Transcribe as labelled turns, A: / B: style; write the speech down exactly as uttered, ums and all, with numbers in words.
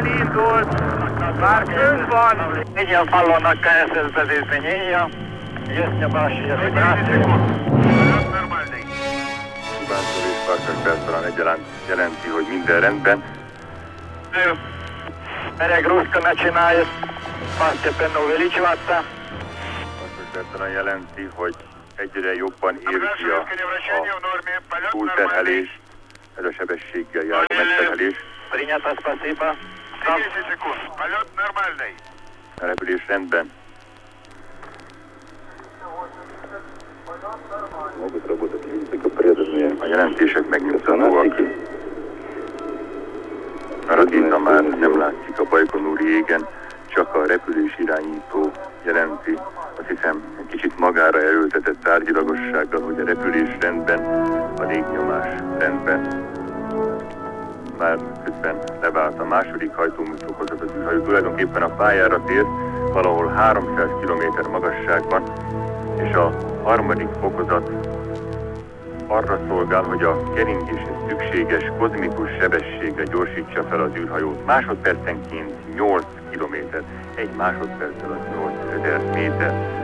A: elindult, már fönt van.
B: Ilyen fallonnak КСС-безизменения. Есть небольшие вибрации.
C: Kubántól és Farkasbertalan egyaránt jelenti, hogy minden rendben.
B: Перегрузка начинает постепенно увеличиваться.
C: Farkasbertalan jelenti, hogy egyre jobban éri a, a túlterhelés, ez a sebességgel járó megterhelés.
B: Принято, спасибо.
A: десять секунд. Полет нормальный.
C: A repülés rendben. A jelentések megnyugtatóak. A rakéta már nem látszik a Bajkonúri égen, csak a repülés irányító jelenti. Azt hiszem, egy kicsit magára erőltetett tárgyilagossággal, hogy a repülés rendben, a légnyomás rendben. Már közben levált a második hajtómű fokozat, az űrhajó tulajdonképpen a pályára tér, valahol háromszáz kilométer magasságban, és a harmadik fokozat arra szolgál, hogy a keringéshez szükséges kozmikus sebességre gyorsítsa fel az űrhajót. Másodpercenként nyolc kilométer, egy másodperccel az nyolcezer méter.